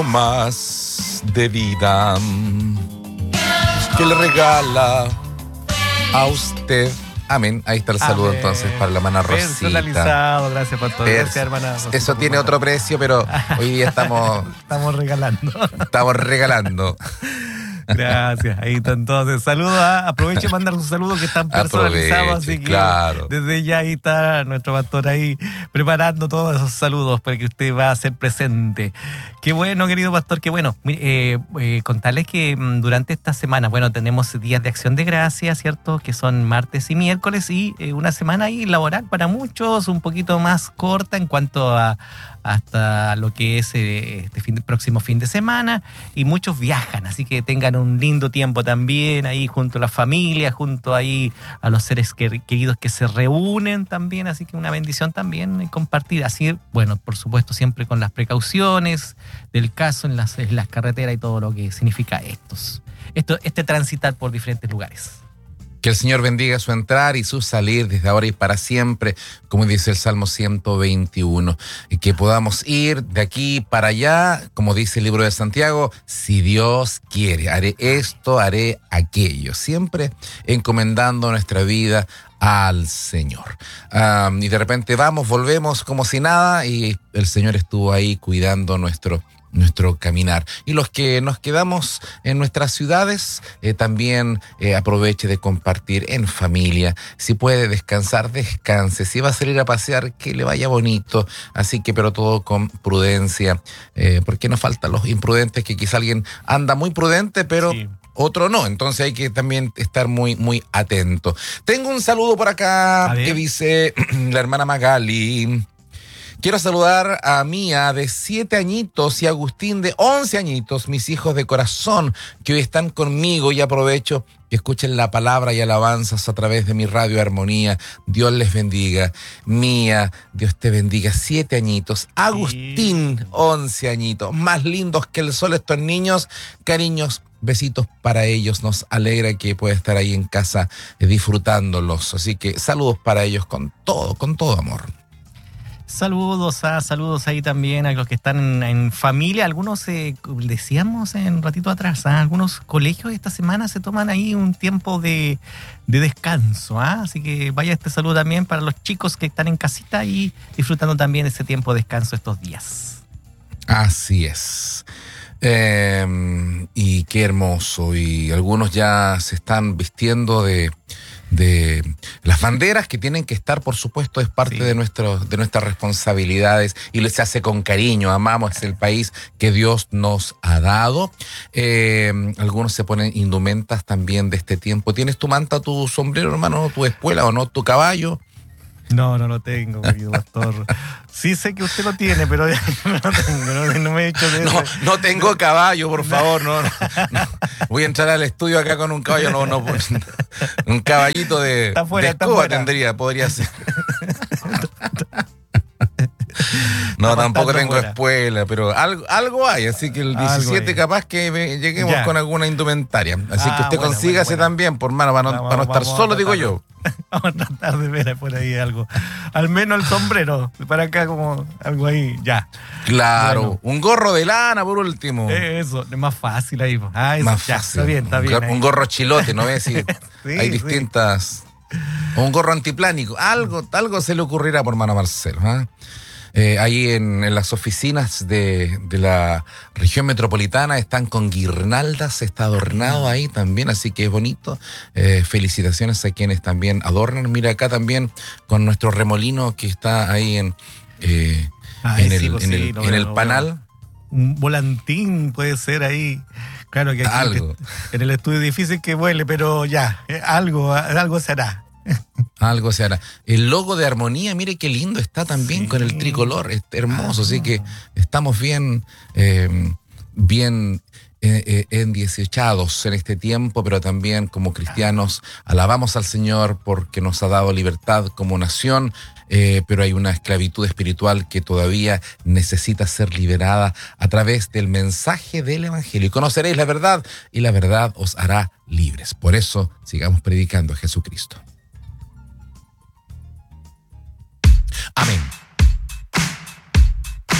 año más de vida que le regala a usted. Amén. Ahí está el saludo. Amén. Entonces para la hermana Rosita. Personalizado, gracias pastor. Gracias, hermana Rosita. Eso tiene otro precio, pero hoy día estamos regalando. Estamos regalando. Gracias, ahí están todos. Saludos, aproveche y mandar sus saludos que están personalizados, así que claro. Desde ya ahí está nuestro pastor ahí preparando todos esos saludos para que usted va a ser presente. Qué bueno, querido pastor, qué bueno. Contarles que durante esta semana, bueno, tenemos días de acción de gracias, ¿cierto? Que son martes y miércoles y una semana ahí laboral para muchos, un poquito más corta en cuanto a hasta lo que es próximo fin de semana, y muchos viajan, así que tengan un lindo tiempo también ahí junto a la familia, junto ahí a los seres queridos que se reúnen también, así que una bendición también compartir, así, bueno, por supuesto siempre con las precauciones del caso en las carreteras y todo lo que significa este transitar por diferentes lugares. Que el Señor bendiga su entrar y su salir desde ahora y para siempre, como dice el Salmo 121. Y que podamos ir de aquí para allá, como dice el libro de Santiago, si Dios quiere, haré esto, haré aquello. Siempre encomendando nuestra vida al Señor. Y de repente volvemos como si nada y el Señor estuvo ahí cuidando nuestro caminar. Y los que nos quedamos en nuestras ciudades, también aproveche de compartir en familia. Si puede descansar, descanse. Si va a salir a pasear, que le vaya bonito. Así que, pero todo con prudencia, porque no faltan los imprudentes, que quizá alguien anda muy prudente, pero sí, otro no. Entonces hay que también estar muy, muy atento. Tengo un saludo por acá que dice la hermana Magali. Quiero saludar a Mía de 7 añitos y a Agustín de 11 añitos, mis hijos de corazón, que hoy están conmigo, y aprovecho que escuchen la palabra y alabanzas a través de mi radio Armonía. Dios les bendiga. Mía, Dios te bendiga. 7 añitos. Agustín, 11 añitos. Más lindos que el sol estos niños. Cariños, besitos para ellos. Nos alegra que pueda estar ahí en casa disfrutándolos. Así que saludos para ellos con todo amor. Saludos ahí también a los que están en familia. Algunos, decíamos un ratito atrás, algunos colegios esta semana se toman ahí un tiempo de descanso. Así que vaya este saludo también para los chicos que están en casita y disfrutando también ese tiempo de descanso estos días. Así es. Y qué hermoso. Y algunos ya se están vistiendo de las banderas que tienen que estar, por supuesto, es parte de nuestras responsabilidades y se hace con cariño. Amamos el país que Dios nos ha dado. Algunos se ponen indumentas también de este tiempo. ¿Tienes tu manta, tu sombrero, hermano, tu espuela o no, tu caballo? No lo tengo, querido pastor. Sí sé que usted lo tiene, pero no lo tengo, no me he hecho de eso. No tengo caballo, por favor, no. Voy a entrar al estudio acá con un caballo, un caballito de escoba podría ser. No, tampoco tengo espuela, pero algo hay, así que el 17 capaz que lleguemos con alguna indumentaria. Así que usted consígase también, por mano, para no estar solo, digo yo. Vamos a tratar de ver por ahí algo. Al menos el sombrero, para acá como algo ahí, ya. Claro, bueno. Un gorro de lana por último. Eso, es más fácil ahí. Eso, más fácil. Está bien. Un gorro chilote, ¿no ves? Sí, hay distintas... O un gorro antiplánico. Algo se le ocurrirá por mano Marcelo, ahí en las oficinas de la región metropolitana están con guirnaldas, está adornado ahí también, así que es bonito. Felicitaciones a quienes también adornan. Mira acá también con nuestro remolino que está ahí en el panal. Un volantín puede ser ahí. Claro que aquí en el estudio es difícil que vuele, pero ya, algo será. Algo se hará. El logo de Armonía, mire qué lindo está también con el tricolor, es hermoso, así que estamos bien endiesechados en este tiempo, pero también como cristianos alabamos al Señor porque nos ha dado libertad como nación, pero hay una esclavitud espiritual que todavía necesita ser liberada a través del mensaje del Evangelio. Y conoceréis la verdad y la verdad os hará libres. Por eso sigamos predicando a Jesucristo. Amén.